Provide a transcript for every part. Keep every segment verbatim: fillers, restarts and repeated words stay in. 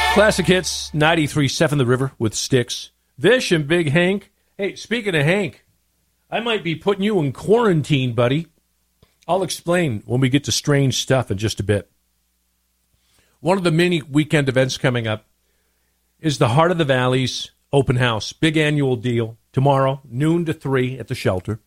Classic Hits, ninety-three point seven The River with Styx. Vish and Big Hank. Hey, speaking of Hank, I might be putting you in quarantine, buddy. I'll explain when we get to strange stuff in just a bit. One of the many weekend events coming up is the Heart of the Valley's open house. Big annual deal. Tomorrow, noon to three at the shelter.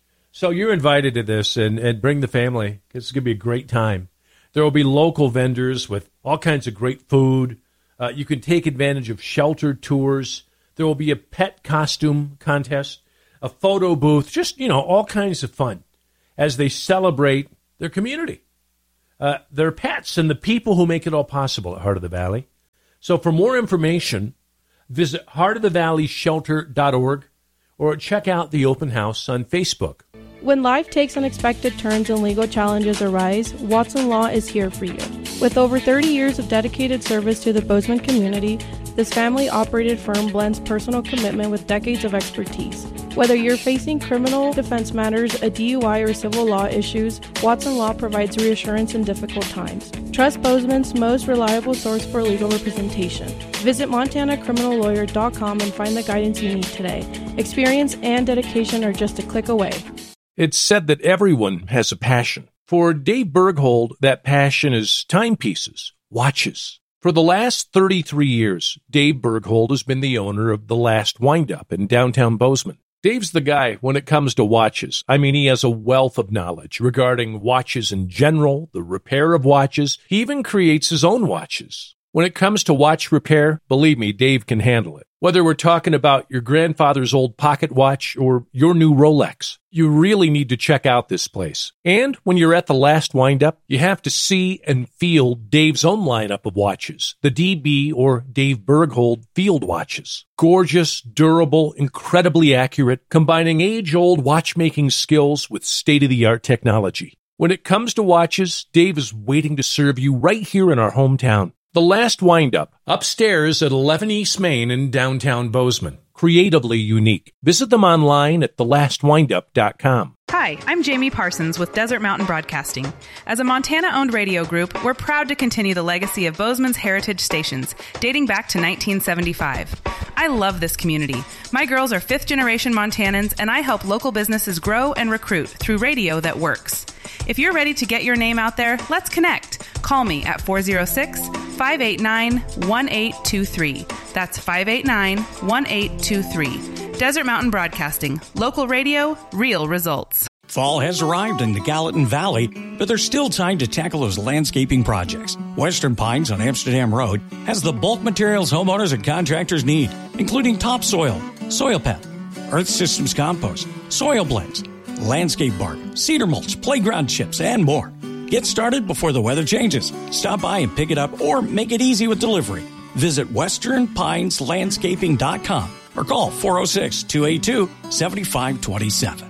So you're invited to this, and, and bring the family. It's going to be a great time. There will be local vendors with all kinds of great food. Uh, you can take advantage of shelter tours. There will be a pet costume contest, a photo booth, just, you know, all kinds of fun as they celebrate their community, uh, their pets, and the people who make it all possible at Heart of the Valley. So for more information, visit heart of the valley shelter dot org or check out the open house on Facebook. When life takes unexpected turns and legal challenges arise, Watson Law is here for you. With over thirty years of dedicated service to the Bozeman community, this family-operated firm blends personal commitment with decades of expertise. Whether you're facing criminal defense matters, a D U I, or civil law issues, Watson Law provides reassurance in difficult times. Trust Bozeman's most reliable source for legal representation. Visit montana criminal lawyer dot com and find the guidance you need today. Experience and dedication are just a click away. It's said that everyone has a passion. For Dave Berghold, that passion is timepieces, watches. For the last thirty-three years, Dave Berghold has been the owner of The Last Windup in downtown Bozeman. Dave's the guy when it comes to watches. I mean, he has a wealth of knowledge regarding watches in general, the repair of watches. He even creates his own watches. When it comes to watch repair, believe me, Dave can handle it. Whether we're talking about your grandfather's old pocket watch or your new Rolex, you really need to check out this place. And when you're at The Last Windup, you have to see and feel Dave's own lineup of watches, the D B or Dave Berghold field watches. Gorgeous, durable, incredibly accurate, combining age-old watchmaking skills with state-of-the-art technology. When it comes to watches, Dave is waiting to serve you right here in our hometown. The Last Windup, upstairs at eleven East Main in downtown Bozeman. Creatively unique. Visit them online at the last windup dot com. Hi, I'm Jamie Parsons with Desert Mountain Broadcasting. As a Montana-owned radio group, we're proud to continue the legacy of Bozeman's heritage stations, dating back to nineteen seventy-five. I love this community. My girls are fifth-generation Montanans, and I help local businesses grow and recruit through radio that works. If you're ready to get your name out there, let's connect. Call me at four oh six, five eight nine, one eight two three. That's five eight nine, one eight two three. Desert Mountain Broadcasting. Local radio, real results. Fall has arrived in the Gallatin Valley, but there's still time to tackle those landscaping projects. Western Pines on Amsterdam Road has the bulk materials homeowners and contractors need, including topsoil, soil pep, earth systems compost, soil blends, landscape bark, cedar mulch, playground chips, and more. Get started before the weather changes. Stop by and pick it up or make it easy with delivery. Visit western pines landscaping dot com or call four oh six, two eight two, seven five two seven.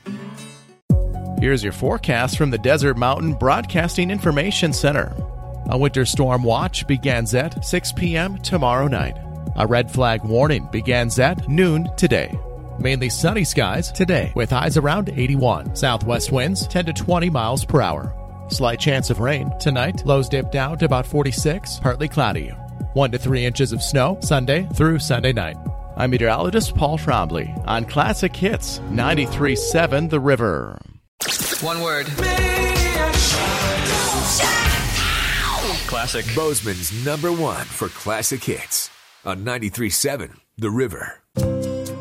Here's your forecast from the Desert Mountain Broadcasting Information Center. A winter storm watch begins at six p.m. tomorrow night. A red flag warning begins at noon today. Mainly sunny skies today with highs around eighty-one. Southwest winds ten to twenty miles per hour. Slight chance of rain tonight. Lows dip down to about forty-six, partly cloudy. one to three inches of snow Sunday through Sunday night. I'm meteorologist Paul Trombley on Classic Hits ninety-three point seven The River. One word. Classic. Bozeman's number one for classic hits on ninety-three point seven The River.